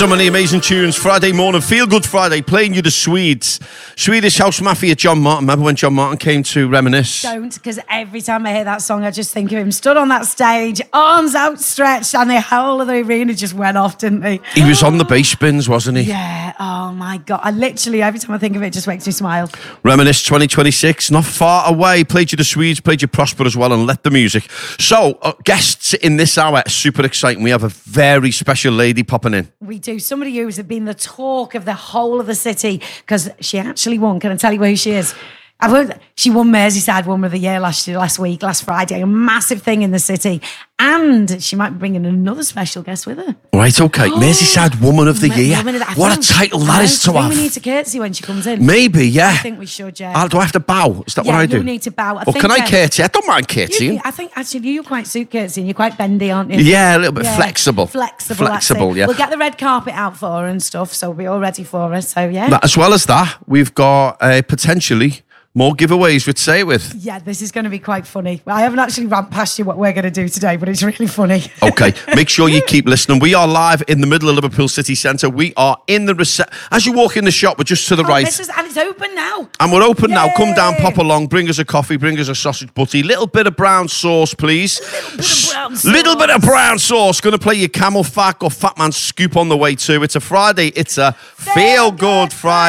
So many amazing tunes. Friday morning, Feel Good Friday, playing you the Swedes. Swedish House Mafia, John Martin. Remember when John Martin came to reminisce? Don't, because every time I hear that song, I just think of him stood on that stage, arms outstretched, and the whole of the arena just went off, didn't they? He was on the bass bins, wasn't he? Yeah, oh my God. I literally, every time I think of it, it just makes me smile. Reminisce 2026, not far away. Played you the Swedes, played you Prosper as well, and Let the Music. So, guests in this hour, super exciting. We have a very special lady popping in. We do. Somebody who has been the talk of the whole of the city, because she actually won. Can I tell you who she is? She won Merseyside Woman of the Year last Friday, a massive thing in the city. And she might be bringing another special guest with her. Right, okay. Merseyside Woman of the Year. What a title that is to have. We need to curtsy when she comes in. Maybe, yeah. I think we should, yeah. Do I have to bow? Is that what I do? You need to bow. Or can I curtsy? I don't mind curtsying. I think, actually, you're quite suit curtsying. You're quite bendy, aren't you? Yeah, a little bit flexible. Flexible, yeah. We'll get the red carpet out for her and stuff, so we'll be all ready for her. So, yeah. As well as that, we've got potentially more giveaways we'd say it with. Yeah, this is going to be quite funny. I haven't actually ran past you what we're going to do today, but it's really funny. Okay, make sure you keep listening. We are live in the middle of Liverpool City Centre. We are in the as you walk in the shop, we're just to the right. And it's open now. And we're open now. Come down, pop along, bring us a coffee, bring us a sausage butty. Little bit of brown sauce, please. Little bit of brown sauce. Going to play your Camel Fat or Fat Man Scoop on the way too. It's a Friday. It's a Feel Good Friday.